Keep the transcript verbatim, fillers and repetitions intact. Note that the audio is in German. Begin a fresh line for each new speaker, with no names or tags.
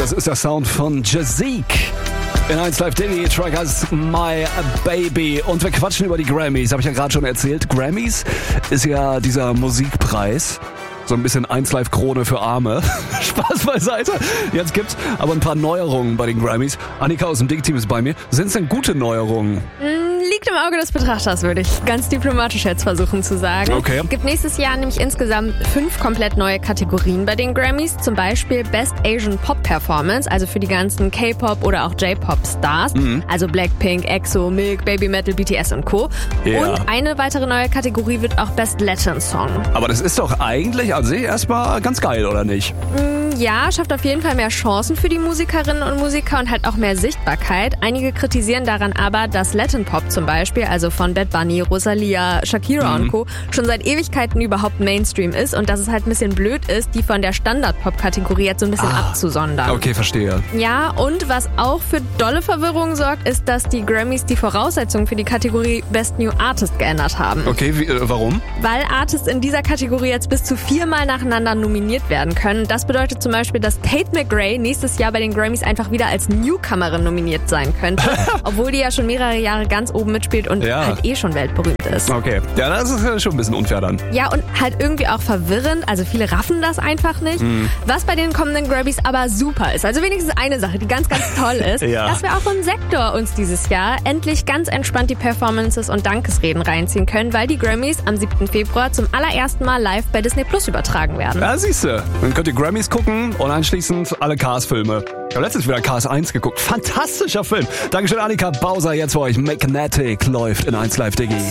Das ist der Sound von Jazeek. In eins Live Diggy, Track heißt My Baby. Und wir quatschen über die Grammys. Habe ich ja gerade schon erzählt. Grammys ist ja dieser Musikpreis. So ein bisschen eins Live Krone für Arme. Spaß beiseite. Jetzt gibt's aber ein paar Neuerungen bei den Grammys. Annika aus dem Dig-Team ist bei mir. Sind es denn gute Neuerungen?
Liegt im Auge des Betrachters, würde ich ganz diplomatisch jetzt versuchen zu sagen.
Okay.
Es gibt nächstes Jahr nämlich insgesamt fünf komplett neue Kategorien bei den Grammys. Zum Beispiel Best Asian Pop Performance, also für die ganzen K-Pop oder auch J-Pop-Stars. Mhm. Also Blackpink, EXO, Milk, Baby Metal, B T S und Co.
Ja.
Und eine weitere neue Kategorie wird auch Best Latin Song.
Aber das ist doch eigentlich an sich erstmal ganz geil, oder nicht?
Ja, schafft auf jeden Fall mehr Chancen für die Musikerinnen und Musiker und halt auch mehr Sichtbarkeit. Einige kritisieren daran aber, dass Latin Pop zum Beispiel, also von Bad Bunny, Rosalia, Shakira
mhm.
und Co., schon seit Ewigkeiten überhaupt Mainstream ist und dass es halt ein bisschen blöd ist, die von der Standard-Pop-Kategorie jetzt so ein bisschen
ah,
abzusondern.
Okay, verstehe.
Ja, und was auch für dolle Verwirrung sorgt, ist, dass die Grammys die Voraussetzungen für die Kategorie Best New Artist geändert haben.
Okay, wie, äh, warum?
Weil Artists in dieser Kategorie jetzt bis zu viermal nacheinander nominiert werden können. Das bedeutet zum Beispiel, dass Tate McRae nächstes Jahr bei den Grammys einfach wieder als Newcomerin nominiert sein könnte, obwohl die ja schon mehrere Jahre ganz oben mitspielt und
ja.
halt eh schon weltberühmt ist.
Okay, ja, das ist schon ein bisschen unfair dann.
Ja, und halt irgendwie auch verwirrend, also viele raffen das einfach nicht. Mhm. Was bei den kommenden Grammys aber super ist, also wenigstens eine Sache, die ganz, ganz toll ist,
ja.
dass wir auch im Sektor uns dieses Jahr endlich ganz entspannt die Performances und Dankesreden reinziehen können, weil die Grammys am siebten Februar zum allerersten Mal live bei Disney Plus übertragen werden.
Ja, siehste. Dann könnt ihr Grammys gucken und anschließend alle Cars-Filme. Ich habe letztens wieder Cars eins geguckt. Fantastischer Film. Dankeschön, Annika Bauser. Jetzt für euch. Magnetic läuft in eins Live Diggy.